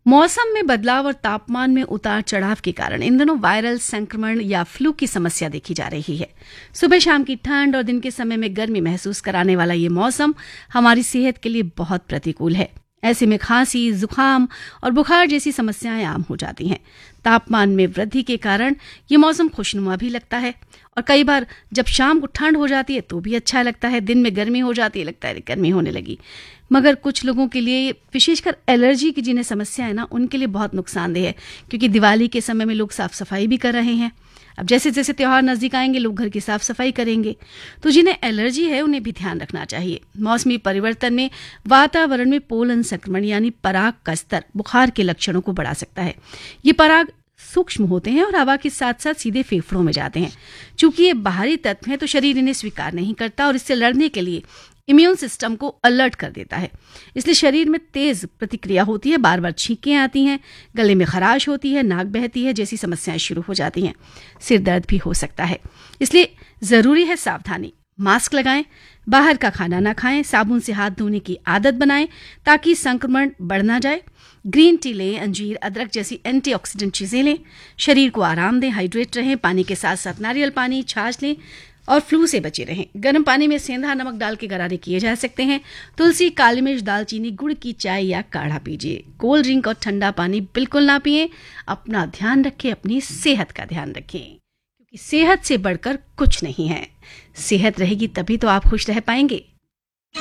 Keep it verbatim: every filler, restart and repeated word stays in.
मौसम में बदलाव और तापमान में उतार चढ़ाव के कारण इन दिनों वायरल संक्रमण या फ्लू की समस्या देखी जा रही है। सुबह शाम की ठंड और दिन के समय में गर्मी महसूस कराने वाला ये मौसम हमारी सेहत के लिए बहुत प्रतिकूल है। ऐसे में खांसी, जुकाम और बुखार जैसी समस्याएं आम हो जाती हैं। तापमान में वृद्धि के कारण ये मौसम खुशनुमा भी लगता है और कई बार जब शाम को ठंड हो जाती है तो भी अच्छा लगता है। दिन में गर्मी हो जाती है, लगता है गर्मी होने लगी। मगर कुछ लोगों के लिए, विशेषकर एलर्जी की जिन्हें समस्या है ना, उनके लिए बहुत नुकसानदेह है, क्योंकि दिवाली के समय में लोग साफ सफाई भी कर रहे हैं। अब जैसे जैसे त्योहार नजदीक आएंगे लोग घर की साफ सफाई करेंगे, तो जिन्हें एलर्जी है उन्हें भी ध्यान रखना चाहिए। मौसमी परिवर्तन में वातावरण में पोलन संक्रमण यानी पराग का स्तर बुखार के लक्षणों को बढ़ा सकता है। ये पराग सूक्ष्म होते हैं और हवा के साथ साथ सीधे फेफड़ों में जाते हैं। चूंकि ये बाहरी तत्व हैं तो शरीर इन्हें स्वीकार नहीं करता और इससे लड़ने के लिए इम्यून सिस्टम को अलर्ट कर देता है। इसलिए शरीर में तेज प्रतिक्रिया होती है, बार बार छींकें आती हैं, गले में खराश होती है, नाक बहती है जैसी समस्याएं शुरू हो जाती हैं। सिर दर्द भी हो सकता है। इसलिए जरूरी है सावधानी। मास्क लगाएं, बाहर का खाना ना खाएं, साबुन से हाथ धोने की आदत बनाएं ताकि संक्रमण बढ़ ना जाए। ग्रीन टी लें, अंजीर, अदरक जैसी एंटीऑक्सीडेंट चीजें लें। शरीर को आराम दें, हाइड्रेट रहें। पानी के साथ साथ नारियल पानी, छाछ लें और फ्लू से बचे रहें। गर्म पानी में सेंधा नमक डाल के गरारे किए जा सकते हैं। तुलसी, काली मिर्च, दालचीनी, गुड़ की चाय या काढ़ा पीजिए। कोल्ड ड्रिंक और ठंडा पानी बिल्कुल ना पिएं। अपना ध्यान रखें, अपनी सेहत का ध्यान रखें, क्योंकि सेहत से बढ़कर कुछ नहीं है। सेहत रहेगी तभी तो आप खुश रह पाएंगे।